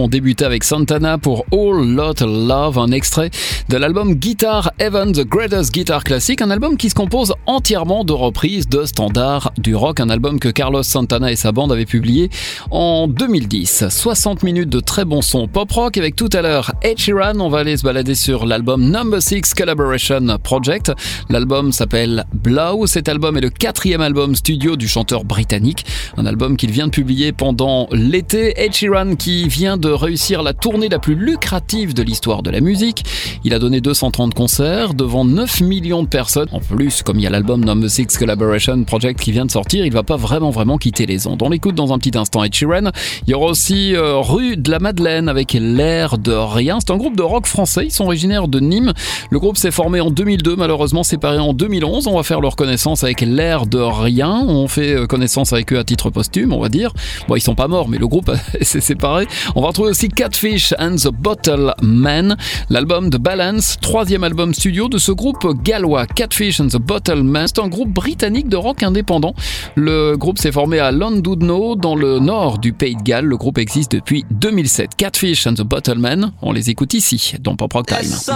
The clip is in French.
On débutait avec Santana pour All Lot Love, un extrait de l'album Guitar Heaven, The Greatest Guitar Classic, un album qui se compose entièrement de reprises de standards du rock, un album que Carlos Santana et sa bande avaient publié en 2010. 60 minutes de très bon son pop-rock avec tout à l'heure Ed Sheeran. On va aller se balader sur l'album Number 6 Collaboration Project. L'album s'appelle Blow. Cet album est le 4e album studio du chanteur britannique, un album qu'il vient de publier pendant l'été. Ed Sheeran qui vient de réussir la tournée la plus lucrative de l'histoire de la musique. Il a donné 230 concerts devant 9 millions de personnes. En plus, comme il y a l'album Number 6 Collaboration Project qui vient de sortir, il va pas vraiment quitter les ondes. On l'écoute dans un petit instant Ed Sheeran. Il y aura aussi Rue de la Madeleine avec L'air de rien. C'est un groupe de rock français. Ils sont originaires de Nîmes. Le groupe s'est formé en 2002, malheureusement séparé en 2011. On va faire leur connaissance avec L'air de rien. On fait connaissance avec eux à titre posthume, on va dire. Bon, ils sont pas morts, mais le groupe s'est séparé. On va retrouver aussi Catfish and the Bottle Man, l'album de Balance, 3e album studio de ce groupe gallois. Catfish and the Bottle Man, c'est un groupe britannique de rock indépendant. Le groupe s'est formé à Llandudno, dans le nord du Pays de Galles. Le groupe existe depuis 2007. Catfish and the Bottle Man, on les écoute ici, dans Pop Rock Time.